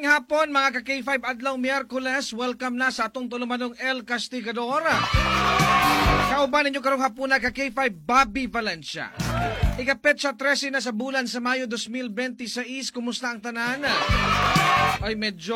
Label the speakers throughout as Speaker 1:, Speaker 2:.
Speaker 1: Maayong hapon mga ka-K5 adlaw Miyerkules. Welcome na sa atong tulumanong El Castigador. Kauban ninyo karong hapon na ka-K5 Bobby Valencia. Ikapetsa 13 na sa bulan sa Mayo 2026. Kumusta ang tanan? Ay medyo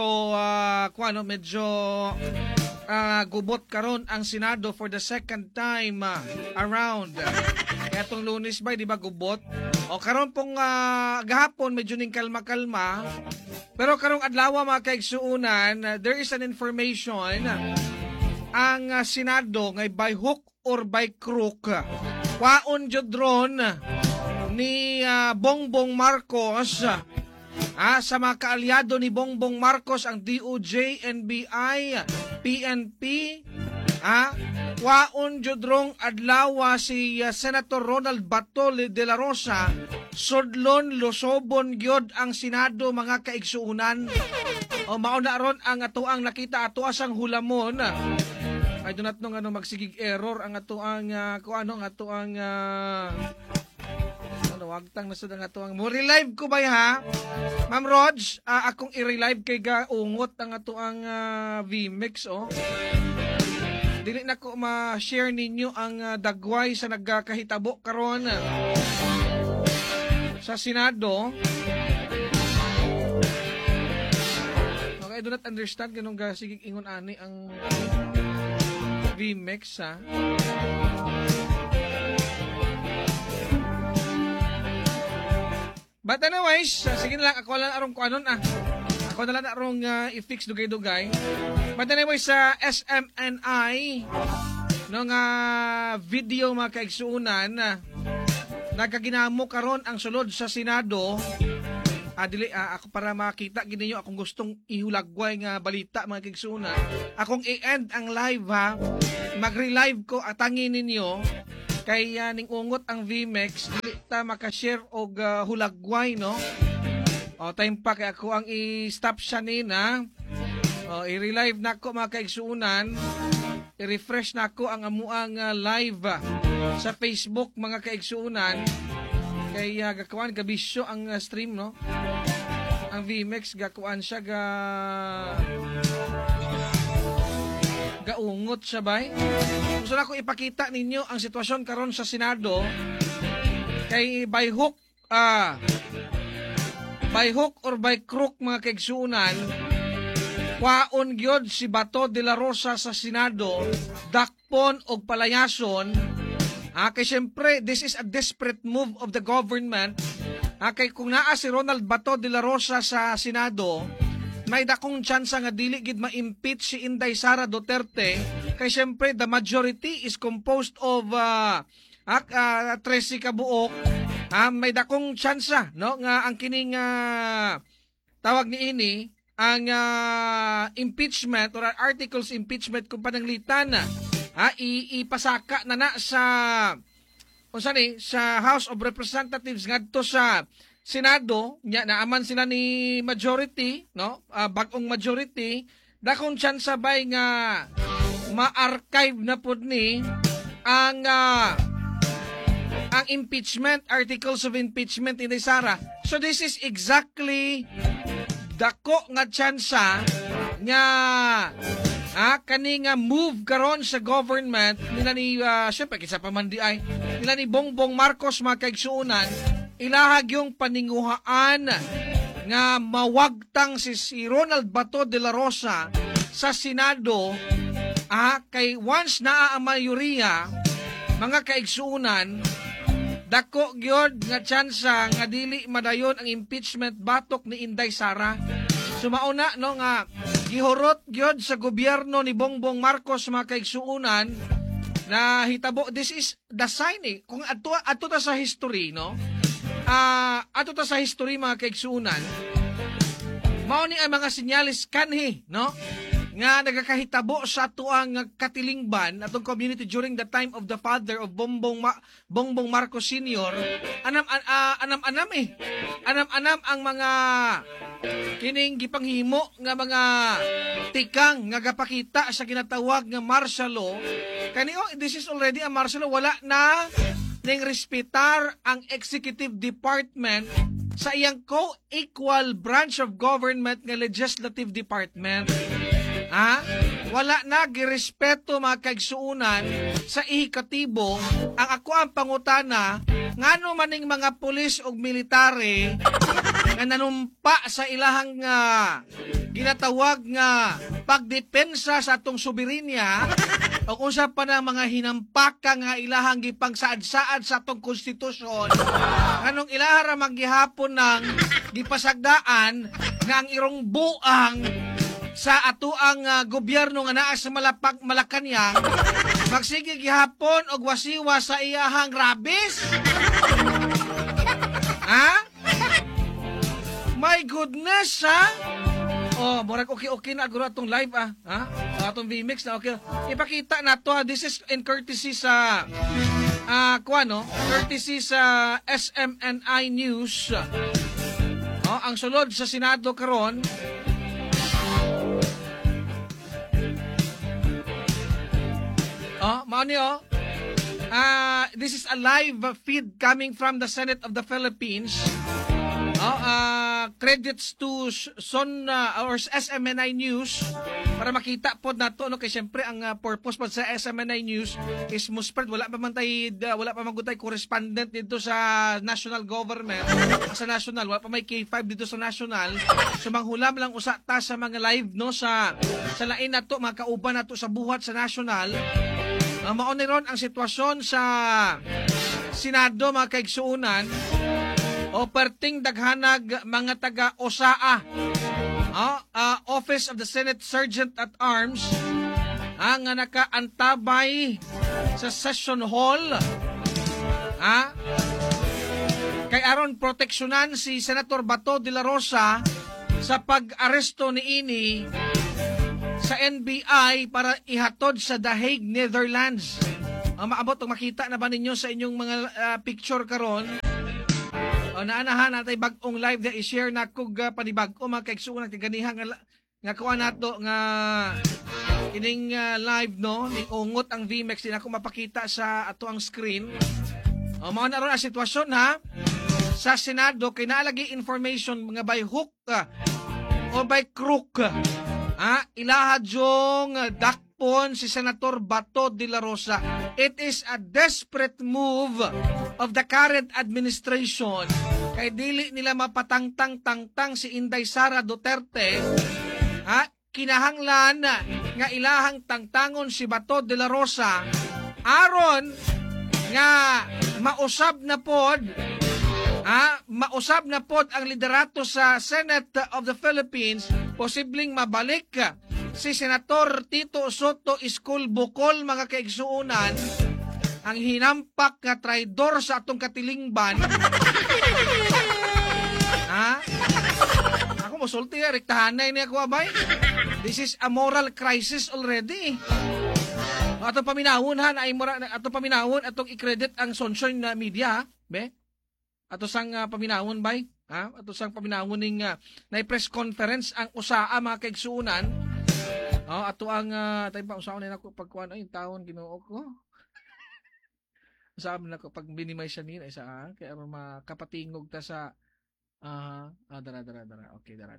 Speaker 1: gubot karon ang Senado for the second time around. Kaya itong Lunes ba, di ba gubot? O karon pong gahapon medyo ning kalma-kalma. Pero karong adlaw mga kaigsuunan, there is an information ang Senado ngay by hook or by crook. Kwaon jud ron ni Bongbong Marcos sa mga kaalyado ni Bongbong Marcos ang DOJ, NBI, PNP. Kwaon jud rong adlaw si Senator Ronald Bato de la Rosa sudlon losobon gyud ang Senado mga kaigsuunan. O mauna ron ang atoang nakita ato asang hulamon. I do not know magsigig error ang atoang wagtang na sudang atoang mo relive ko ba ha? Ma'am Rog, akong i-relive kay gaungot ang atoang VMix Dili na ko ma-share ninyo ang dagway sa nagkahitabo karon sa Senado. Okay, I do not understand ganun sigig ingon ani ang VMix ha. But anyways, sige na lang ako lang arong kuanon Ako na lang arong i-fix dugay-dugay. But anyways, sa SMNI nung video mga kaigsuunan nagkaginamo karon ang sulod sa Senado. Ako para makita gininyo akong gustong ihulagway nga balita mga kaigsuunan. Akong i-end ang live ha. Mag-relive ko atangin ninyo. Kay ning ungot ang VMix, dili ta maka-share og hulagway no. Time pa kay ako ang i-stop siya nina. I-relive nako mga kaigsuunan. I-refresh nako ang amuang live sa Facebook mga kaigsuunan. Kay gakawan kabisyo ang stream no. Ang VMix gakuan siya gaungot siya bay. Gusto na ko ipakita ninyo ang sitwasyon karon sa Senado kay by hook or by crook mga kaigsuunan kwaon gyud si Bato de la Rosa sa Senado dakpon og palayason kay syempre this is a desperate move of the government kay kung naa si Ronald Bato de la Rosa sa Senado may dakong tsansa nga dili gid ma-impeach si Inday Sara Duterte kay syempre the majority is composed of 13 kabuok. May dakong tsansa no nga ang kining tawag ni ini ang impeachment or articles impeachment kung pananglitan ipasaka na sa sa House of Representatives ngadto sa Senado, naaman sila ni majority, no? Bagong majority, dakong tsansa bay nga ma-archive na pud ni ang impeachment, articles of impeachment ni Sara. So this is exactly dako nga tsansa nga kani nga move karon sa government nila ni syempre kinsa pa man di ay nila ni Bongbong Marcos mga kaigsuunan ilahag yung paninguhaan nga mawagtang si Ronald Bato de la Rosa sa Senado kay once naa ang mayoriya mga kaigsuunan dako gyud nga tsansa nga dili madayon ang impeachment batok ni Inday Sara. Sumauna no nga gihurot gyud sa gobyerno ni Bongbong Marcos mga kaigsuunan na hitabo this is the sign kung ato ta sa history no. Ato ta sa history mga kaigsuunan mao ni ang mga sinyalis kanhi no nga nagakahitabo sa tuang katilingban atong community during the time of the father of Bongbong Marcos Sr. Anam ang mga kining gipanghimo nga mga tikang nga gapakita sa ginatawag nga martial law kani this is already a martial law wala na ning respetar ang executive department sa iyang co-equal branch of government nga legislative department. Wala na girespeto mga kaigsuunan sa ihikatibo. Ang ako ang pangutana, ngano maning mga pulis o military nga nanumpa sa ilahang ginatawag nga pagdepensa sa atong soberinya o unsa pa ng mga hinampaka nga ilahang gipangsaad-saad sa atong konstitusyon. Nganong ilahara maghihapon ng gipasagdaan nga ang irong buang sa atuang gobyerno nga naa sa Malacañang magsige gihapon og wasiwa sa iyahang rabis. My goodness, murag okay na aguro atong live atong VMix na okay. Ipakita na to, this is in courtesy sa courtesy sa SMNI News. Ang sulod sa Senado karon. This is a live feed coming from the Senate of the Philippines. Credits to or SMNI News para makita po nato kay syempre ang purpose po sa SMNI News is mo spread wala pa man gutay correspondent dito sa national government sa national, wala pa may K5 dito sa national, so manghulam lang usa ta sa mga live sa lain nato mga kauban nato sa buhat sa national. Mao ni ron ang sitwasyon sa Senado mga kaigsuunan. O perting daghanag mga taga-OSAA, Office of the Senate Sergeant at Arms, ang nakaantabay sa session hall, kay aron proteksyonan si Senator Bato de la Rosa sa pag-aresto niini sa NBI para ihatod sa The Hague, Netherlands. Maabot o makita na ba ninyo sa inyong mga picture karon? Naanahan natay bag-ong live na i-share na kog panibag-o mga kaigsuon ganiha nga kuha nato nga ining live ni ungot ang VMAX din ako mapakita sa ato ang screen. Mao na ron ang sitwasyon sa Senado kay naalagi information mga by hook o by crook. Ilahad yung dakpon si Senator Bato de la Rosa. It is a desperate move of the current administration kay dili nila mapatangtang-tangtang si Inday Sara Duterte. Kinahanglan nga ilahang tangtangon si Bato de la Rosa aron nga mausab na pod ang liderato sa Senate of the Philippines, posibleng mabalik si Senator Tito Soto Iskul Bukol mga kaigsuunan, ang hinampak nga traidor sa atong katilingban. Ako musulti rektahanay niya ko abay. This is a moral crisis already. Atong paminahon atong i-credit ang Sunshine na media be. Ato sang paminahon bay, ato sang paminahon ning na press conference ang usaa mga kaigsuunan. Ato ang tay pa usaon na ako pagkuan ay taon Ginoo ko. Sabi na ko pag minimize siya nila isa kaya makapatingog ta sa dara. Okay, dara.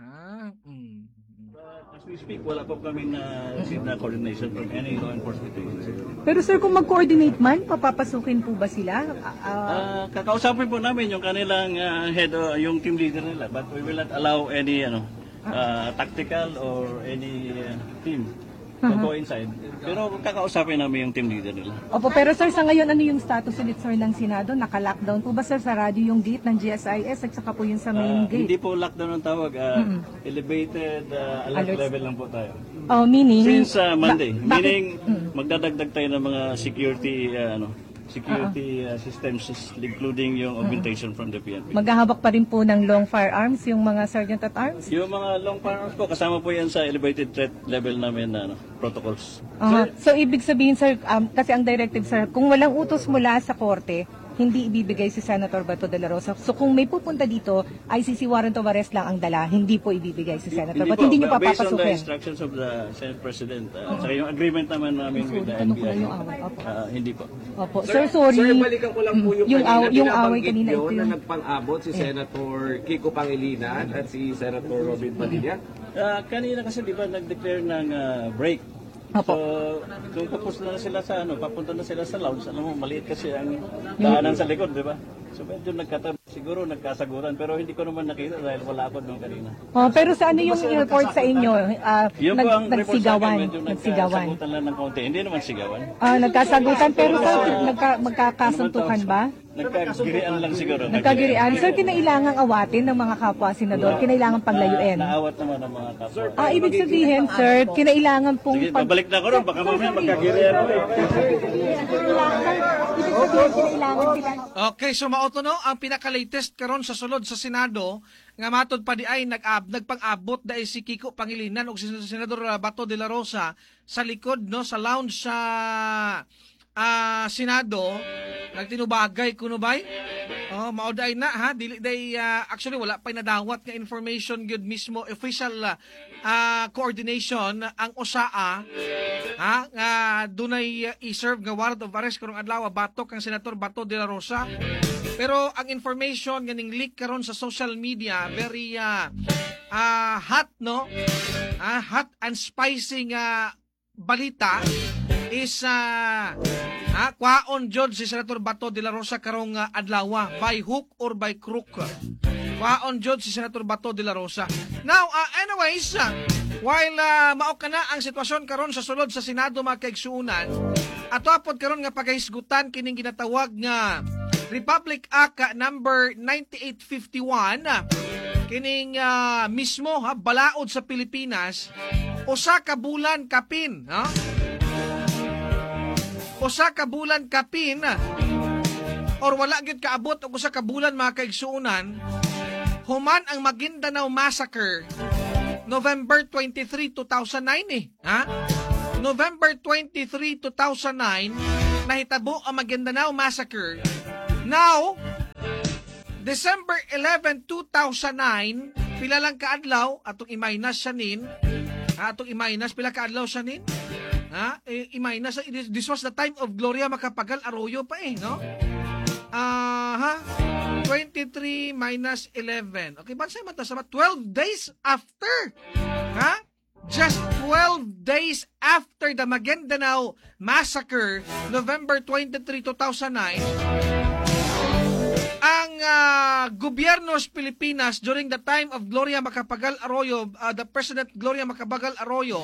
Speaker 2: As we speak, wala pa kami na coordination from any law enforcement agency.
Speaker 3: Pero sir, kung mag-coordinate man, papapasukin po ba sila?
Speaker 2: Kakausapin po namin yung kanilang head, yung team leader nila, but we will not allow any tactical or any team to go inside. Pero kakausapin namin yung team leader nila.
Speaker 3: Opo, pero sir, sa ngayon, ano yung status ulit sir ng Senado? Naka-lockdown po ba sir sa radyo yung gate ng GSIS at saka po yung sa main gate?
Speaker 2: Hindi po lockdown ang tawag. Elevated alert level lang po tayo.
Speaker 3: Meaning?
Speaker 2: Since Monday. Meaning, magdadagdag tayo ng mga security systems including yung augmentation from the PNP.
Speaker 3: Maghahawak pa rin po ng long firearms yung mga sergeant at arms?
Speaker 2: Yung mga long firearms po, kasama po yan sa elevated threat level namin na protocols.
Speaker 3: So, ibig sabihin sir, kasi ang directive sir, kung walang utos mula sa korte, hindi ibibigay si Senator Bato de la Rosa. So kung may pupunta dito, ICC warrant of arrest lang ang dala, hindi po ibibigay si Senator Bato. Hindi niyo
Speaker 2: Based on the
Speaker 3: papapasukin.
Speaker 2: instructions of the Senate President, saka yung agreement naman namin with the
Speaker 3: Tanong ko lang
Speaker 2: NBI,
Speaker 3: yung away. Opo.
Speaker 2: hindi po.
Speaker 3: Opo. Sir, sorry.
Speaker 4: Sir, balikan ko lang po yung
Speaker 3: Yung away
Speaker 4: binabanggit
Speaker 3: kanina,
Speaker 4: nyo
Speaker 3: ito
Speaker 4: na
Speaker 3: yung...
Speaker 4: nagpang-abot si Senator Kiko Pangilinan at si Senator Robin Padilla.
Speaker 2: Kanina kasi di ba nag-declare ng break.
Speaker 3: Opo.
Speaker 2: So, kung tapos na sila sa papunta na sila sa lounge, maliit kasi ang daanan sa likod, di ba? So medyo siguro nagkasaguran, pero hindi ko naman nakita dahil wala ako doon kanina.
Speaker 3: Oh, pero sa ano yung report sa inyo?
Speaker 2: Yun po ang report sa akin,
Speaker 3: Nagsigawan.
Speaker 2: medyo
Speaker 3: Nagsigawan.
Speaker 2: nagkasagutan lang ng konti. Hindi naman sigawan.
Speaker 3: Nagkasagutan, pero sa magkakasuntukan ba?
Speaker 2: Nagkagirian lang siguro.
Speaker 3: Nagkagirian. Sir, kinailangang awatin ng mga kapwa senador, kinailangan panglayuin.
Speaker 2: Naawat naman ang mga kapwa.
Speaker 3: Ibig sabihin, sir, kinailangan pong...
Speaker 2: Sige, babalik na ako ron. Baka mamaya magkagirian ako eh.
Speaker 3: Kinailangan sila...
Speaker 1: Okay, so mauto no, ang pinaka-latest karon sa sulod sa Senado, nga matod pa di ay nagpang-abot dahil si Kiko Pangilinan o si Senador Bato de la Rosa sa likod no, sa lounge sa Senado, nagtinubagay kuno bay. Oh, mauday na ha, dili day actually wala pa nadawat nga information gyud mismo official coordination ang USAA nga dunay i-serve nga warrant of arrest karong adlaw batok kang Senator Bato de la Rosa. Pero ang information nga ning leak karon sa social media very hot no, hot and spicy nga balita is kwaon jud si Senator Bato de la Rosa karong adlaw by hook or by crook. Kwaon jud si Senator Bato de la Rosa. Now anyways, while mao kana ang sitwasyon karon sa sulod sa Senado mga kaigsuunan, ato apod karon nga pagahisgutan kining ginatawag nga Republic Act number 9851 kining mismo balaod sa Pilipinas usa ka bulan kapin usa ka bulan kapin or wala gyud kaabot og usa ka bulan mga kaigsuunan human ang Maguindanao Massacre November 23, 2009 November 23, 2009 nahitabo ang Maguindanao Massacre. Now, December 11, 2009, pila lang kaadlaw atong i-minus siya nin. Atong i-minus pila kaadlaw siya nin. I-minus this was the time of Gloria Macapagal Arroyo pa no? 23 minus 11. Okay, bansay man ta sa 12 days after. Just 12 days after the Maguindanao Massacre, November 23, 2009, ang gobyernos Pilipinas during the time of Gloria Macapagal Arroyo, the President Gloria Macapagal Arroyo,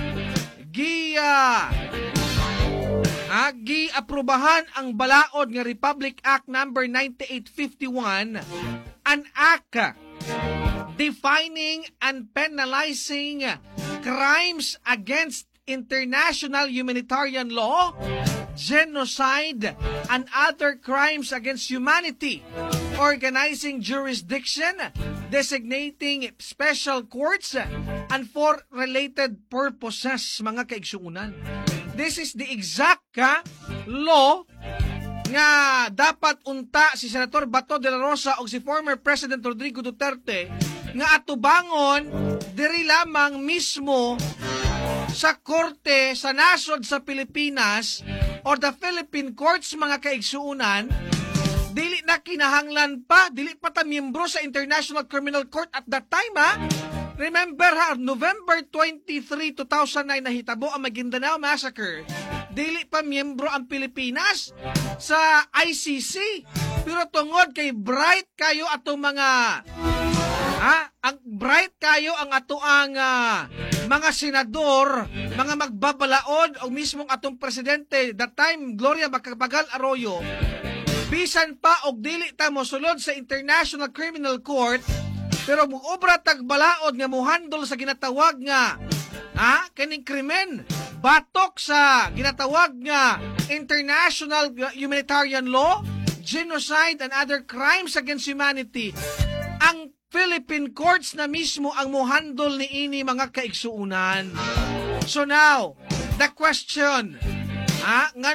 Speaker 1: gi-aprobahan ang balaod nga Republic Act number 9851, an act defining and penalizing crimes against international humanitarian law, genocide, and other crimes against humanity, organizing jurisdiction, designating special courts, and for related purposes, mga kaigsuunan. This is the exact law nga dapat unta si Senator Bato de la Rosa o si former President Rodrigo Duterte nga atubangon diri lamang mismo sa korte sa nasod sa Pilipinas or the Philippine courts, mga kaigsuunan. Dili na kinahanglan pa, dili pa ta miyembro sa International Criminal Court at that time Remember November 23, 2009 nahitabo ang Maguindanao Massacre. Dili pa miyembro ang Pilipinas sa ICC. Pero tungod kay bright kayo atong mga ang bright kayo ang ato ang mga senador, mga magbabalaod o mismong atong presidente that time Gloria Macapagal Arroyo, bisan pa og dili ta mosulod sa International Criminal Court, pero muobra tagbalaod nga muhandol sa ginatawag nga kaning krimen batok sa ginatawag nga international humanitarian law, genocide and other crimes against humanity. Ang Philippine courts na mismo ang muhandol ni ini, mga kaigsuunan. So now, the question, nganong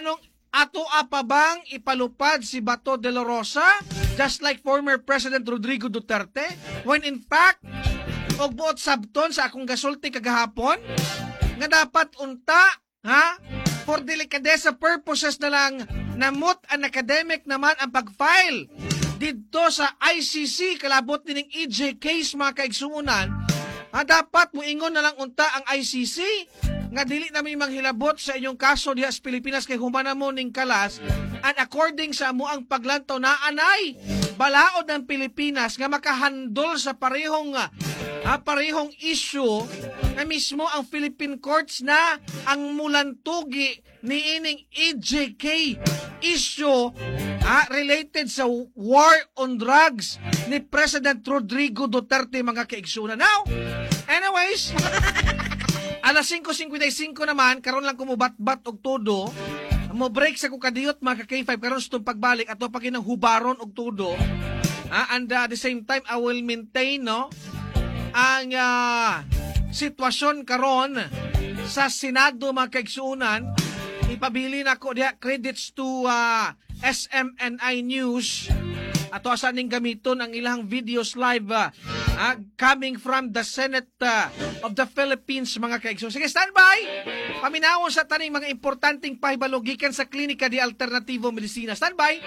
Speaker 1: Ato pa bang ipalupad si Bato de la Rosa just like former President Rodrigo Duterte when in fact og buot sabton sa akong gasulti kagahapon nga dapat unta for delicadeza purposes na lang namut an academic naman ang pag-file dito sa ICC kalabot dining EJ case mga kaigsuunan dapat muingon na lang unta ang ICC nga dili na may manghilabot sa inyong kaso diha sa Pilipinas kay humana mo ning kalas and according sa amo ang paglantaw na anay balaod ng Pilipinas nga makahandol sa parehong issue na mismo ang Philippine courts na ang mulantugi ni ining EJK issue related sa war on drugs ni President Rodrigo Duterte mga kaigsunan. Now, anyways, alas 5:55 naman, karon lang kumubat-bat og todo. Mo break sa kukadiyot mga ka-K5 karon sa pagbalik ato pa kinang hubaron og todo. And at the same time I will maintain ang sitwasyon karon sa Senado mga kaigsuunan. Ipabili na ko diha credits to SMNI News. Ato asa ning gamiton ang ilang videos live coming from the Senate of the Philippines mga kaigsoon. Sige, standby! Paminawon sa taning mga importanteng pahibalo gikan sa Klinika di Alternativo Medicina. Standby!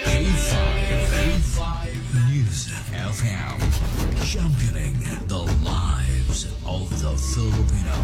Speaker 5: K5 News FM, championing the lives of the Filipino.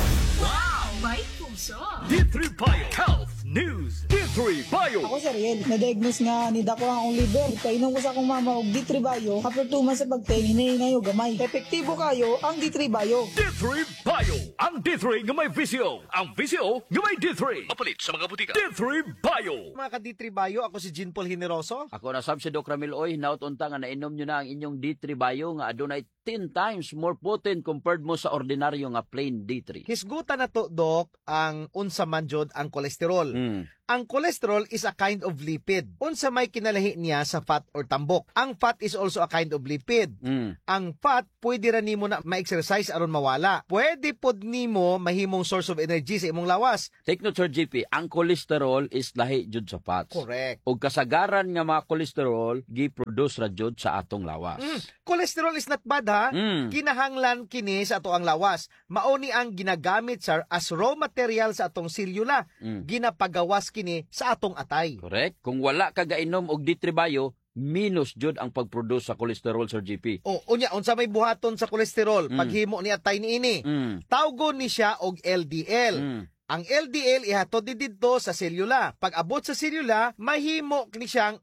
Speaker 6: Wow! May puso!
Speaker 7: D3 Bio Health News. D3 Bio.
Speaker 8: Ako si Riel, na-diagnose nga ni dako ang liver. Kainom ko sa akong mama og D3 Bio. After 2 months sa pagtingin ngayon gamay. Epektibo kayo ang D3 Bio.
Speaker 7: D3 Bio. Ang D3 nga may VCO. Ang VCO nga may D3. Mapalit sa mga butika. D3 Bio.
Speaker 9: Mga ka-D3 Bio, ako si Jean Paul Generoso.
Speaker 10: Ako na sab si Doc Ramil Oy, nautunta nga nainom nyo na ang inyong D3 Bio nga adunay 10 times more potent compared mo sa ordinaryo nga plain D3.
Speaker 9: Hisgutan na to, Doc, ang unsa man jud ang kolesterol. Ang cholesterol is a kind of lipid. Unsa may kinalahi niya sa fat or tambok. Ang fat is also a kind of lipid. Ang fat, pwede ra nimo na ma-exercise aron mawala. Pwede pod nimo mahimong source of energy sa imong lawas.
Speaker 10: Take note, Sir GP, ang cholesterol is lahi jud sa fats.
Speaker 9: Correct.
Speaker 10: Og kasagaran nga mga cholesterol, gi-produce ra jud sa atong lawas.
Speaker 9: Cholesterol is not bad ha. Kinahanglan kini sa ato ang lawas. Mauni ang ginagamit sir as raw material sa atong selula. Ginapagawas kini sa atong atay.
Speaker 10: Correct. Kung wala ka gainom og D3 Bio, minus jud ang pag-produce sa cholesterol, Sir GP.
Speaker 9: Unya, unsa may buhaton sa kolesterol, paghimo ni atay niini. Tawgon ni siya og LDL. Ang LDL ihatod didto sa selula. Pag abot sa selula, mahimo ni siyang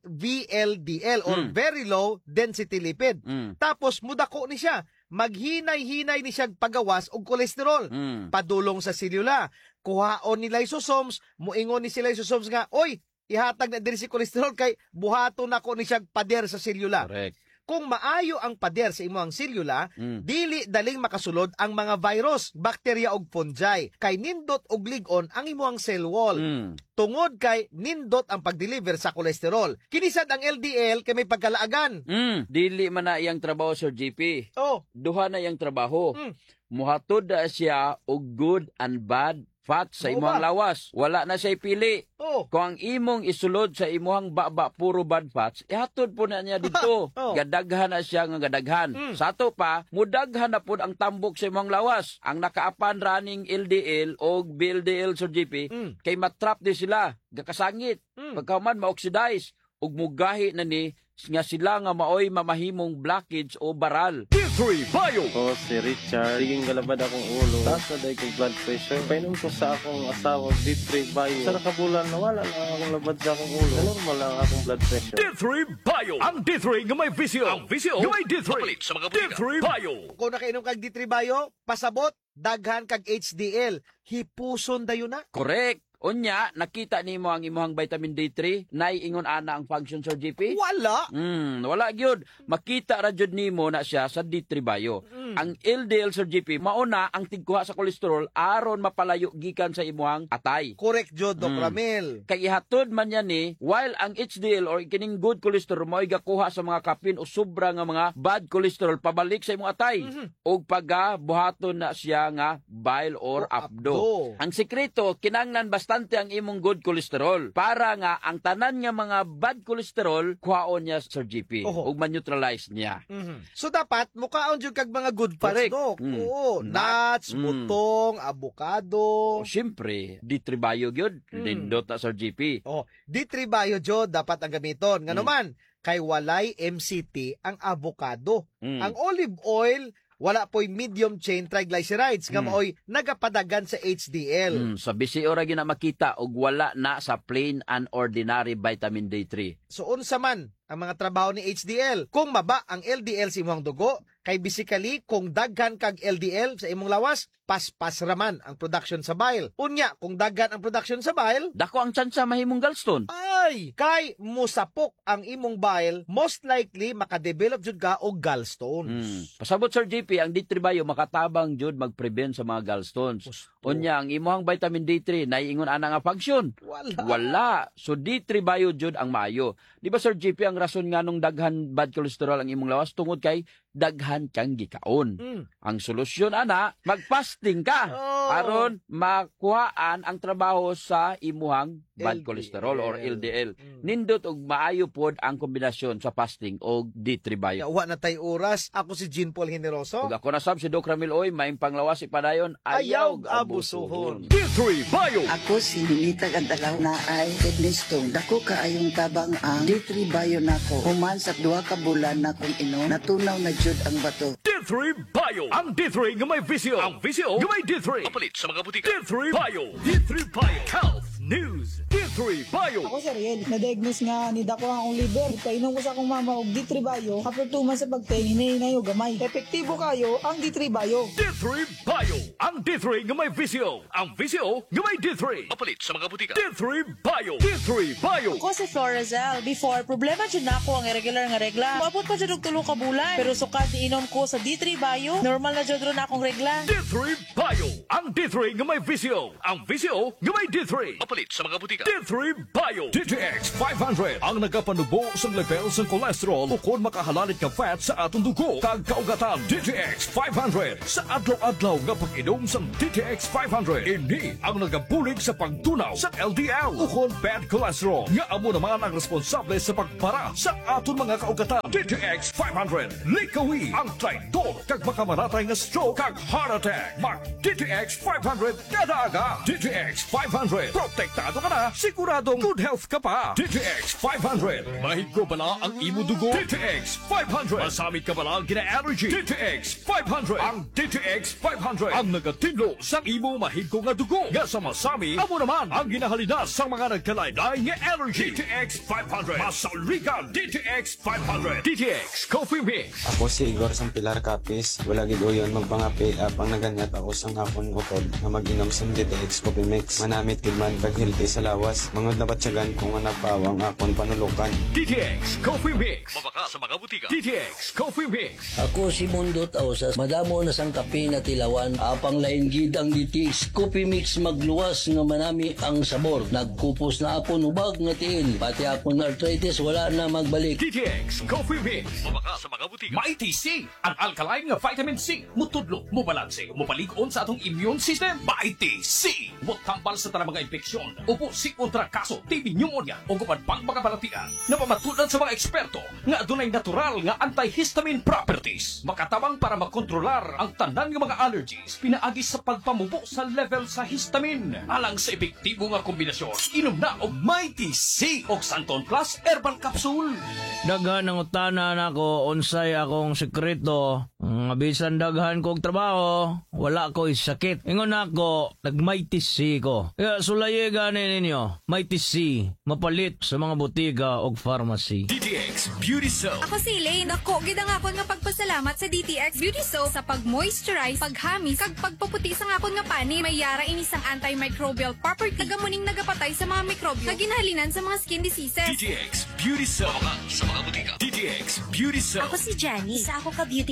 Speaker 9: VLDL or very low density lipid. Tapos mudako ni siya. Maghinay-hinay ni siyang pagawas og kolesterol. Padulong sa selula. Kuhaon ni lysosomes, muingon ni si lysosomes nga, oy, ihatag na diri si kolesterol kay buhaton nako ni siyang pader sa selula.
Speaker 10: Correct.
Speaker 9: Kung maayo ang pader sa imong selula, dili daling makasulod ang mga virus, bakterya ug fungi. Kay nindot og lig-on ang imong cell wall. Tungod kay nindot ang pag-deliver sa kolesterol. Kinisad ang LDL kay may pagkalaagan.
Speaker 10: Dili man na iyang trabaho, Sir GP. Duha na iyang trabaho. Muhatod na siya og good and bad fat sa imong lawas. Wala na siya pili. Kung ang imong isulod sa imong baba puro bad fats, ihatod po na niya dito. Gadaghan na siya nga gadaghan. Sa ato pa, mudaghan na po ang tambok sa imong lawas. Ang nakaapan running LDL o VLDL, Sir GP, kay matrap di sila. Gakasangit. Pagkaman ma-oxidize. Ug mugahi na ni nga sila nga maoy mamahimong blockage o baral.
Speaker 7: D3 Bio.
Speaker 11: Ako si Richard. Siging galabad akong ulo. Taas na dahil kong blood pressure. Painom ko sa akong asawa D3 Bio. Sa nakabulan, nawala na akong labad sa akong ulo. Normal lang akong blood pressure.
Speaker 7: D3 Bio. Ang D3 nga may VCO. Ang VCO nga may D3. Mapalit sa mga butika. D3 Bio.
Speaker 9: Kung nakainom kag D3 Bio, pasabot, daghan kag HDL. Hipuson dayon na.
Speaker 10: Correct. Unya, nakita nimo ang imuhang vitamin D3, naiingon ana ang function, Sir GP?
Speaker 9: Wala.
Speaker 10: Wala gyud. Makita ra jud nimo na siya sa D3 Bio. Ang LDL, Sir GP, mauna ang tigkuha sa kolesterol aron mapalayo gikan sa imuhang atay.
Speaker 9: Correct jud, Doc Ramil.
Speaker 10: Kay ihatod man yan ni, while ang HDL or kining good cholesterol mo gakuha sa mga kapin o sobra nga mga bad cholesterol pabalik sa imong atay. O pagka buhaton na siya siya nga bile or apdo. Ang sekreto, kinanglan bastante ang imong good cholesterol para nga ang tanan nga mga bad cholesterol kuhaon niya Sir GP ug ma-neutralize niya.
Speaker 9: So dapat mukaon jud kag mga good fats, Dok. Oo, nuts, butong, avocado.
Speaker 10: Siyempre, D3 Bio gyud, nindot na Sir GP.
Speaker 9: D3 Bio jud dapat ang gamiton. Ngano man kay walay MCT ang avocado. Ang olive oil wala po'y medium chain triglycerides nga maoy nagapadagan sa HDL.
Speaker 10: Sa bisi ora gyud na makita og wala na sa plain and ordinary vitamin D3.
Speaker 9: So unsa man ang mga trabaho ni HDL? Kung maba ang LDL sa imong dugo, kay basically kung daghan kag LDL sa imong lawas, paspas raman ang production sa bile. Unya, kung daghan ang production sa bile,
Speaker 10: dako ang tsansa mahimong gallstone.
Speaker 9: Ay, kay musapok ang imong bile, most likely makadevelop jud ka og gallstones.
Speaker 10: Pasabot Sir JP, ang D3 Bio makatabang jud mag-prevent sa mga gallstones. Unya, ang imong vitamin D3 naiingon ana nga function. Wala. So D3 Bio jud ang maayo. Di ba Sir JP, ang rason nga nung daghan bad cholesterol ang imong lawas tungod kay daghan kang gikaon. Ang solusyon ana, magfasting ka aron makuhaan ang trabaho sa imuhang bad cholesterol or LDL. Nindot og maayo pod ang kombinasyon sa fasting og D3 Bio.
Speaker 9: Wa na tay oras. Ako si Jean Paul Generoso.
Speaker 10: Ug ako na sab si Doc Ramil Oy, maayong panglawas ipadayon ayaw abusuhon.
Speaker 7: D3 Bio.
Speaker 12: Ako si Ninita Gandalaw na ay kidney stone. Dako kaayong tabang ang D3 Bio nako. Human sa 2 ka bulan na kung inom, natunaw na jud ang bato.
Speaker 7: D3 Bio. Ang D3 nga may visyo. Ang visyo nga may D3. Kapalit sa mga butika. D3 Bio. D3 Bio. Health News. D3 Bio.
Speaker 8: Ako si Ariel, na-diagnose nga ni Dako ang liver. Kainom ko sa akong mama og D3 Bio. After 2 months sa pagtingin, hinayo gamay. Epektibo kayo ang D3 Bio.
Speaker 7: D3 Bio. Ang D3 nga may visyo. Ang visyo nga may D3. Kapalit sa mga butika. D3 Bio. D3 Bio.
Speaker 13: Ako si Florazel. Before, problema dyan na ako ang irregular nga regla. Maabot pa dyan og 3 ka bulan. Pero sukad inom ko sa D3 Bio, normal na dyan ron akong regla.
Speaker 7: D3 Bio. Ang D3 nga may visyo. Ang visyo nga may D3. Kapalit sa mga butika. D3 Bio. DTX 500. Ang nagapanubo sa level sa cholesterol ukon makahalalit ka fat sa atong dugo. Kag kaugatan. DTX 500. Sa adlaw-adlaw nga pag-inom sa DTX 500. Ini ang nagabulig sa pagtunaw sa LDL. Ukon bad cholesterol. Nga amo naman ang responsable sa pagpara sa aton mga kaugatan. DTX 500. Likawi ang traidor kag makamaratay nga stroke kag heart attack. Mag DTX 500 kada aga. DTX 500. Protektado ka na, siguradong good health ka pa. DTX 500. Mahigro bala ang imo dugo. DTX 500. Masamit ka bala ang gina-allergy. DTX 500. Ang DTX 500. Ang nagatindlo sa imo mahigro nga dugo. Nga sa masami, amo naman ang ginahalinas sa mga nagkalaylay nga allergy. DTX 500. Masauligan. DTX 500. DTX Coffee Mix.
Speaker 14: Ako si Igor Sampilar Capis. Wala gid uyon magpangapi apang naganyat ako sa akong utod nga mag-inom sa DTX Coffee Mix. Manamit gid man kag healthy sa lawas. Mangod na batsyagan kung manapawang akon panulukan.
Speaker 7: DTX Coffee Mix. Mabaka sa mga butika. DTX Coffee Mix.
Speaker 15: Ako si Mundot Ausas. Madamo na sang kape na tilawan. Apang lain gid ang DTX Coffee Mix magluwas nga manami ang sabor. Nagkupos na akon ubag nga tiil. Pati akon arthritis wala na magbalik.
Speaker 7: DTX Coffee Mix. Mabaka sa mga butika. Mighty C. Ang alkaline nga vitamin C. Mutudlo, mubalanse, mupalig-on sa atong immune system. Mighty C. Mutambal sa tanang mga infeksyon. Upo si ultrakaso, TB pneumonia o gupan pang mga balatian. Napamatunan sa mga eksperto nga adunay natural nga antihistamine properties. Makatabang para makontrolar ang tanan nga mga allergies pinaagi sa pagpamubo sa level sa histamine. Alang sa epektibo nga kombinasyon, inom na og Mighty C o Santon Plus Herbal Capsule.
Speaker 16: Daghan ang utanan ako, unsay akong sekreto. Bisan daghan kong trabaho, wala ko sakit. Ingon ako, nag-Mighty C ko. Kaya sulaye gani ninyo, Mighty C, mapalit sa mga butika o pharmacy.
Speaker 7: DTX Beauty Soap.
Speaker 17: Ako si Elaine. Ako, gidang ako nga pagpasalamat sa DTX Beauty Soap sa pag-moisturize, paghamis, kag pagpaputi sa akon nga pani. May yara inisang antimicrobial property. Nagamuning nagapatay sa mga mikrobyo na ginahalinan sa mga skin diseases.
Speaker 7: DTX Beauty Soap. Sa mga butika. DTX Beauty Soap.
Speaker 18: Ako si Jenny. Isa ako ka beauty consultant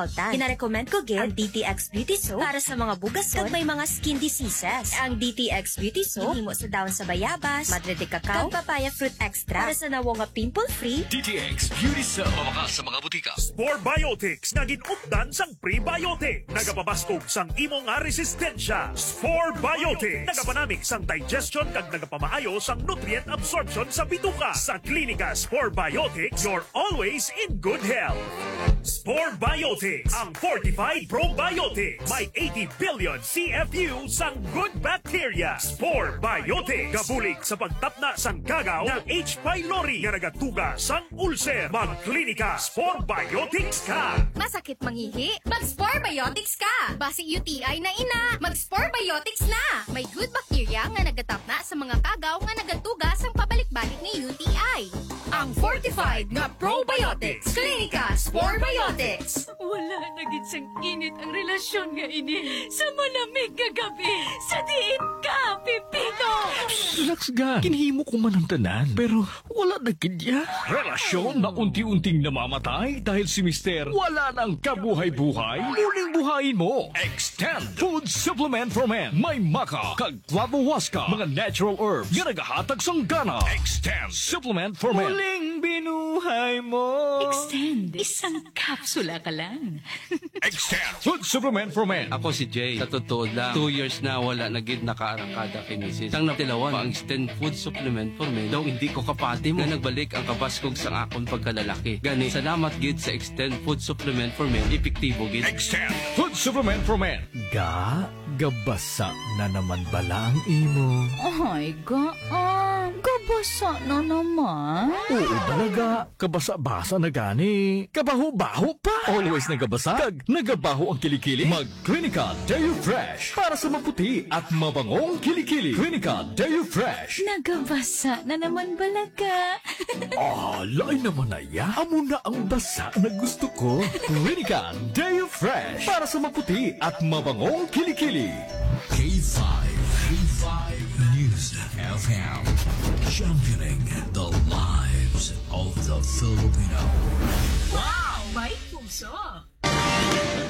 Speaker 18: Altan. Kinarecommend ko gid ang DTX Beauty Soap para sa mga bugason kag may mga skin diseases. Ang DTX Beauty Soap himo sa dahon sa bayabas, madre de cacao, kag papaya fruit extra para sa nawo nga pimple-free.
Speaker 7: DTX Beauty Soap. Pamakas sa mga butika.
Speaker 19: Spore Biotics na ginupdan sang prebiotic. Nagapabaskog sang imo nga resistensya. Spore Biotics. Nagapanamik sang digestion kag nagapamaayo sang nutrient absorption sa bituka. Sa klinika Spore Biotics, you're always in good health. Spore Biotics, ang fortified probiotics. May 80 billion CFU sang good bacteria. Spore Biotics. Gabulig sa pagtapna sang kagaw ng H. pylori nga nagatuga sang ulcer. Magklinika Spore Biotics ka.
Speaker 17: Masakit mangihi? Mag-Spore Biotics ka. Basi UTI na ina. Mag-Spore Biotics na. May good bacteria nga nagatapna sa mga kagaw nga nagatuga sang pabalik-balik ni UTI. Ang fortified nga probiotics. Klinika Spore Biotics.
Speaker 6: Wala na gid sang init ang relasyon nga ini. Sa malamig nga gabi. Sa diin ka, Pipino.
Speaker 7: Relax ga. Kinhimo ko man ang tanan. Pero wala na kidya. Relasyon na unti-unting namamatay dahil si Mister wala nang kabuhay-buhay. Muling buhayin mo. Extend Food Supplement for Men. May maka, kag flavowaska, mga natural herbs nga nagahatag sang gana. Extend Supplement for Men.
Speaker 6: Muling binuhay mo. Extend. Isang kapsula ka lang.
Speaker 7: Extend Food Supplement for Men.
Speaker 20: Ako si Jay. Sa totoo lang, 2 years na wala na gid nakaarakada kay Mrs. Sang natilawan pa ang Extend Food Supplement for Men. Daw hindi ko kapati mo na nagbalik ang kabaskog sang akon pagkalalaki. Gani, salamat gid sa Extend Food Supplement for Men. Epektibo gid.
Speaker 7: Extend Food Supplement for Men. Gabasa na naman bala ang imo.
Speaker 6: Ay, gabasa na naman.
Speaker 7: Oo talaga, kabasa-basa na gani. Kabaho-baho pa. Always nagabasa, kag nagabaho ang kilikili. Mag-Clinica Deo Fresh para sa maputi at mabangong kilikili. Clinica Deo Fresh.
Speaker 6: Nagabasa na naman balaga.
Speaker 7: Lain naman na ya. Amo na ang basa na gusto ko. Clinica Deo Fresh para sa maputi at mabangong kilikili.
Speaker 5: K5 News FM. Championing the lives of the Filipino.
Speaker 6: Wow! May puso!